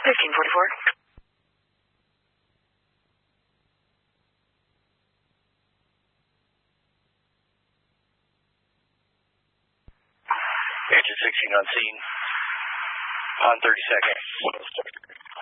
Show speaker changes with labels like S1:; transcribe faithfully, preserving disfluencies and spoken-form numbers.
S1: thirteen forty-four.
S2: Engine sixteen on scene. On thirty seconds.